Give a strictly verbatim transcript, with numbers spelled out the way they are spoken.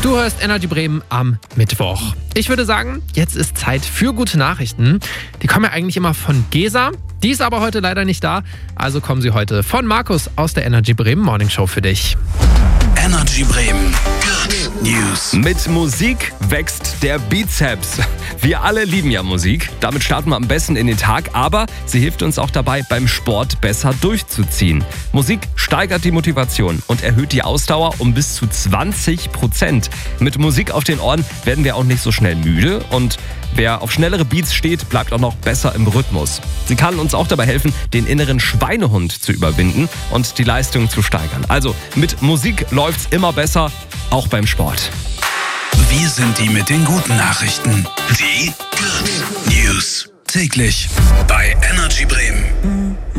Du hörst Energy Bremen am Mittwoch. Ich würde sagen, jetzt ist Zeit für gute Nachrichten. Die kommen ja eigentlich immer von Gesa. Die ist aber heute leider nicht da. Also kommen sie heute von Markus aus der Energy Bremen Morning Show für dich. Energy Bremen. Good News. Mit Musik wächst der Bizeps. Wir alle lieben ja Musik. Damit starten wir am besten in den Tag, aber sie hilft uns auch dabei, beim Sport besser durchzuziehen. Musik steigert die Motivation und erhöht die Ausdauer um bis zu zwanzig Prozent. Mit Musik auf den Ohren werden wir auch nicht so schnell müde und wer auf schnellere Beats steht, bleibt auch noch besser im Rhythmus. Sie kann uns auch dabei helfen, den inneren Schweinehund zu überwinden und die Leistung zu steigern. Also mit Musik läuft's immer besser, auch beim Sport. Wir sind die mit den guten Nachrichten. Die Good News. Täglich bei Energy Bremen.